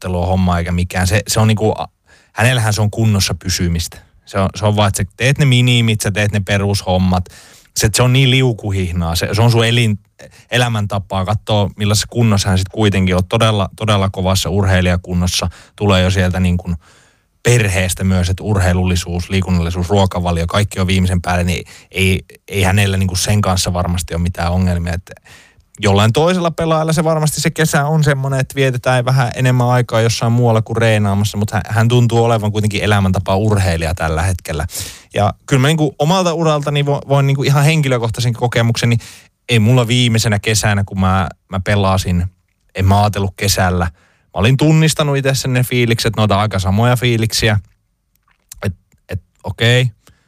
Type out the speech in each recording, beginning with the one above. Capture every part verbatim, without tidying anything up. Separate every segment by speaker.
Speaker 1: harjoittelua hommaa eikä mikään. Se, se on niinku, hänellähän se on kunnossa pysymistä. Se on, se on vaan, että sä teet ne minimit, sä teet ne perushommat. Se, se on niin liukuhihnaa. Se, se on sun elin, elämäntapaa. Katsoo, millaisessa kunnossa hän sitten kuitenkin on. Todella, todella kovassa urheilijakunnossa. Tulee jo sieltä niin kuin perheestä myös, että urheilullisuus, liikunnallisuus, ruokavalio, kaikki on viimeisen päälle. Niin ei, ei hänellä niin kuin sen kanssa varmasti ole mitään ongelmia. Että jollain toisella pelaajalla se varmasti se kesä on semmoinen, että vietetään vähän enemmän aikaa jossain muualla kuin reenaamassa, mutta hän, hän tuntuu olevan kuitenkin elämäntapa urheilija tällä hetkellä. Ja kyllä mä niin kuin omalta uraltani voin, voin niin kuin ihan henkilökohtaisen kokemuksen, niin ei mulla viimeisenä kesänä, kun mä, mä pelasin, en mä ajatellut kesällä. Mä olin tunnistanut itse ne fiilikset, noita aika samoja fiiliksiä, että et, okei,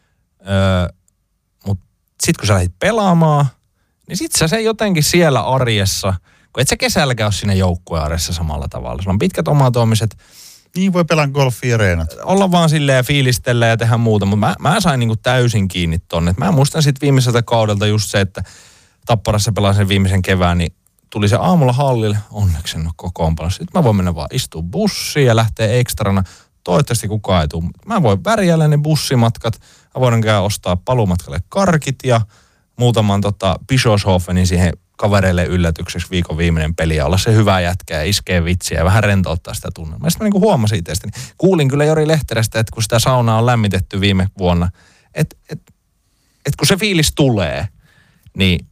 Speaker 1: öö, mutta sit kun sä lähdit pelaamaan, niin sit sä se jotenkin siellä arjessa, kun et sä kesälläkään ole siinä joukkuearjessa samalla tavalla. Sulla on pitkät omatoimiset.
Speaker 2: Niin voi pelaa golfia ja reenat.
Speaker 1: Olla vaan silleen ja fiilistellä ja tehdä muuta, mutta mä, mä sain niinku täysin kiinni tonne. Mä muistan sit viimeiseltä kaudelta just se, että Tapparassa pelasin sen viimeisen kevään, niin tuli se aamulla hallille, onneksi en ole kokoonpanossa. Sitten mä voin mennä vaan istua bussiin ja lähteä ekstrana. Toivottavasti kukaan ei tule. Mä voin värjäillä ne bussimatkat. Mä voin käydä ostaa paluumatkalle karkit ja muutaman tota Bischofshofenin siihen kavereille yllätykseksi viikon viimeinen peli ja olla se hyvä jätkä ja iskee vitsiä ja vähän rentouttaa sitä tunnelmaa. Sitten mä niin kuin huomasin itsestäni. Kuulin kyllä Jori Lehterästä, että kun sitä saunaa on lämmitetty viime vuonna, että et, et kun se fiilis tulee, niin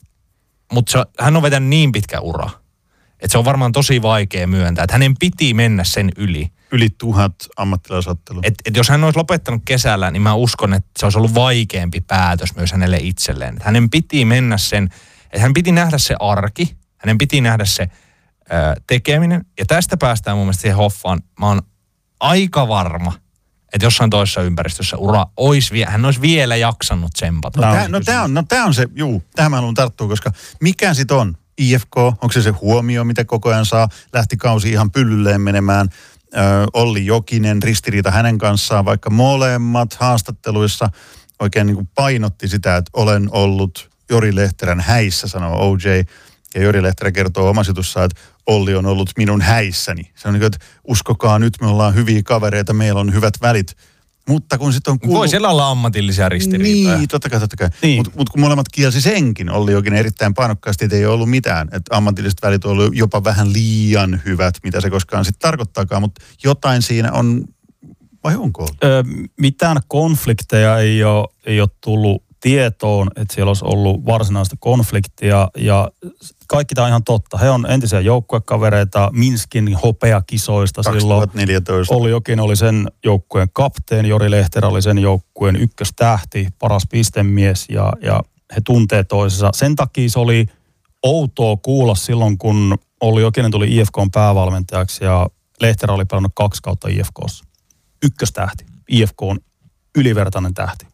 Speaker 1: mutta hän on vetänyt niin pitkä ura, että se on varmaan tosi vaikea myöntää, että hänen piti mennä sen yli.
Speaker 2: Yli tuhat ammattilaisottelua.
Speaker 1: Että et jos hän olisi lopettanut kesällä, niin mä uskon, että se olisi ollut vaikeampi päätös myös hänelle itselleen. Että hänen piti mennä sen, että hän piti nähdä se arki, hänen piti nähdä se ö, tekeminen. Ja tästä päästään mun mielestä siihen hoffaan. Mä oon aika varma, että jossain toisessa ympäristössä ura olisi, vie, hän olisi vielä jaksanut tsempata.
Speaker 2: No tämä no, tää on, no, tää on se, juu, tähän mä haluan tarttua, koska mikä sit on? I F K, onko se se huomio, mitä koko ajan saa? Lähti kausi ihan pyllylleen menemään. Ö, Olli Jokinen, ristiriita hänen kanssaan, vaikka molemmat haastatteluissa oikein niin kuin painotti sitä, että olen ollut Jori Lehterän häissä, sanoo O J. Ja Jori Lehterä kertoo omassa jutussaan, että Olli on ollut minun häissäni. Se on niin kuin, että uskokaa nyt, me ollaan hyviä kavereita, meillä on hyvät välit. Mutta kun sitten on kuullut...
Speaker 1: Voi siellä olla ammatillisia ristiriitoja.
Speaker 2: Niin, totta kai, totta kai. Niin. Mutta mut kun molemmat kielsi senkin, Olli Jokinen erittäin painokkaasti, että ei ole ollut mitään. Että ammatilliset välit on ollut jopa vähän liian hyvät, mitä se koskaan sitten tarkoittaakaan. Mutta jotain siinä on, vai onko ollut?
Speaker 3: Öö, mitään konflikteja ei ole, ei ole tullut tietoon, että siellä olisi ollut varsinaista konfliktia ja kaikki tämä on ihan totta. He on entisiä joukkuekavereita Minskin hopeakisoista silloin.
Speaker 2: kaksituhattaneljätoista.
Speaker 3: Olli Jokinen oli sen joukkueen kapteeni, Jori Lehterä oli sen joukkueen ykköstähti, paras pistemies ja, ja he tuntee toisensa. Sen takia se oli outoa kuulla silloin, kun Olli Jokinen tuli I F K:n päävalmentajaksi ja Lehterä oli pelannut kaksi kautta I F K:ssa. Ykköstähti. I F K:n ylivertainen tähti.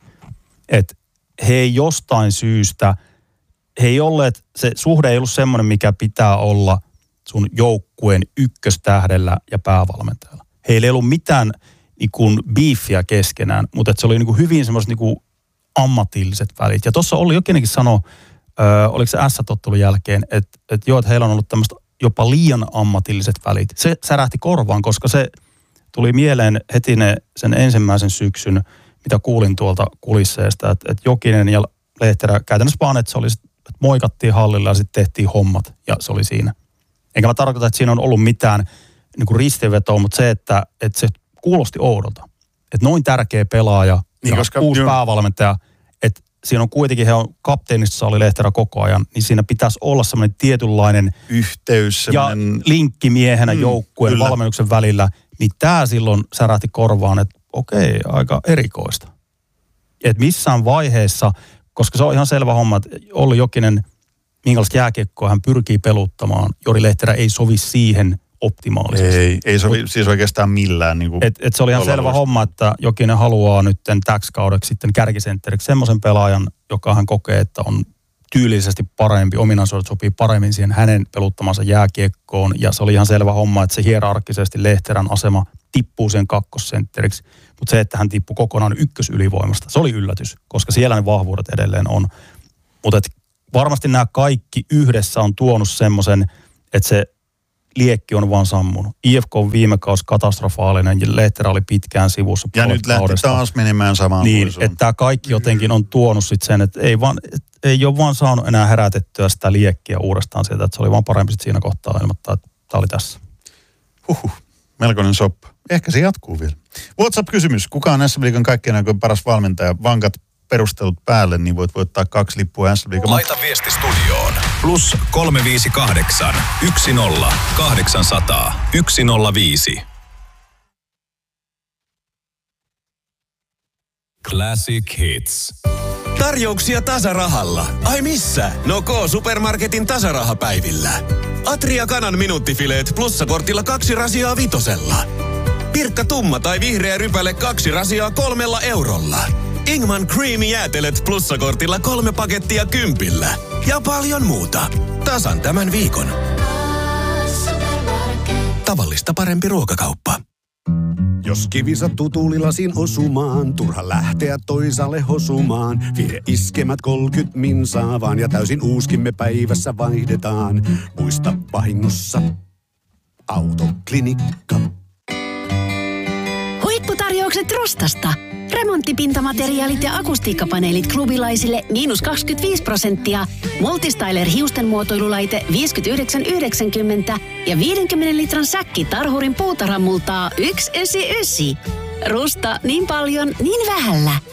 Speaker 3: Et he ei jostain syystä, he ei olleet, se suhde ei ollut semmoinen, mikä pitää olla sun joukkueen ykköstähdellä ja päävalmentajalla. Heillä ei ollut mitään niin kuin beefiä keskenään, mutta että se oli niin kuin hyvin semmoiset niin kuin ammatilliset välit. Ja tuossa oli jokinenkin sanoi, ö, oliko se S-tottelun jälkeen, että, että joo, että heillä on ollut tämmöistä jopa liian ammatilliset välit. Se särähti korvaan, koska se tuli mieleen heti ne, sen ensimmäisen syksyn, mitä kuulin tuolta kulisseesta, että, että Jokinen ja Lehterä käytännössä vaan, että se oli, että moikattiin hallilla ja sitten tehtiin hommat ja se oli siinä. Enkä mä tarkoita, että siinä on ollut mitään niin kuin ristivetoa, mutta se, että, että se kuulosti oudolta. Että noin tärkeä pelaaja niin, ja koska, uusi jo. päävalmentaja, että siinä on kuitenkin, he on kapteenissa oli Lehterä koko ajan, niin siinä pitäisi olla semmoinen tietynlainen
Speaker 2: yhteys semmoinen...
Speaker 3: ja linkkimiehenä mm, joukkueen
Speaker 2: kyllä.
Speaker 3: valmennuksen välillä, niin tämä silloin särähti korvaan, että okei, aika erikoista. Että missään vaiheessa, koska se on ihan selvä homma, että Olli Jokinen, minkälaista jääkiekkoa hän pyrkii peluttamaan, Jori Lehterä ei sovi siihen optimaalisesti.
Speaker 2: Ei, ei sovi Mut, siis oikeastaan millään. Niin
Speaker 3: et, et se oli ihan selvä homma, että Jokinen haluaa nyt täksi kaudeksi sitten kärkisentteriksi semmoisen pelaajan, joka hän kokee, että on tyylisesti parempi, ominaisuudet sopii paremmin siihen hänen peluttamansa jääkiekkoon. Ja se oli ihan selvä homma, että se hierarkkisesti Lehterän asema tippuu sen kakkosentteriksi. Mutta se, että hän tippui kokonaan ykkösylivoimasta, se oli yllätys, koska siellä ne vahvuudet edelleen on. Mutta varmasti nämä kaikki yhdessä on tuonut semmoisen, että se liekki on vaan sammunut. I F K on viime kausi katastrofaalinen ja Lehterä oli pitkään sivussa.
Speaker 2: Ja nyt lähti
Speaker 3: kaudesta.
Speaker 2: taas menemään samaan
Speaker 3: niin,
Speaker 2: kursuun.
Speaker 3: että tämä kaikki jotenkin on tuonut sit sen, että ei, vaan, et, ei ole vaan saanut enää herätettyä sitä liekkiä uudestaan sieltä, että se oli vaan parempi sit siinä kohtaa ilmoittaa, että tämä oli tässä.
Speaker 2: Huhhuh, melkoinen soppa. Ehkä se jatkuu vielä. WhatsApp-kysymys. Kuka on S M-liigan kaikkien aikojen paras valmentaja? Vankat perustelut päälle, niin voit voittaa kaksi lippua S M-liigan.
Speaker 4: Laita viesti studioon. Plus kolme viisi kahdeksan, yksi nolla, kahdeksansataa, yksi nolla viisi. Classic Hits.
Speaker 5: Tarjouksia tasarahalla. Ai missä? No K-Supermarketin tasarahapäivillä. Atria kanan minuuttifileet plussakortilla kaksi rasiaa vitosella. Pirkka tumma tai vihreä rypäle kaksi rasiaa kolmella eurolla. Ingman Creamy jäätelet plussakortilla kolme pakettia kympillä. Ja paljon muuta. Tasan tämän viikon. Tavallista parempi ruokakauppa.
Speaker 6: Jos kivi sattuu tuulilasin osumaan, turha lähteä toisaalle hosumaan. Vie iskemät kolkyt minsaa vaan ja täysin uuskimme päivässä vaihdetaan. Muista vahingossa Autoklinikka.
Speaker 7: Huipputarjoukset Rostasta. Remonttipintamateriaalit ja akustiikkapaneelit klubilaisille miinus kaksikymmentäviisi prosenttia. Multistyler hiustenmuotoilulaite viisikymmentäyhdeksän yhdeksänkymmentä ja viidenkymmenen litran säkki Tarhurin puutarhamultaa yksi yhdeksänkymmentäyhdeksän. Rusta niin paljon, niin vähällä.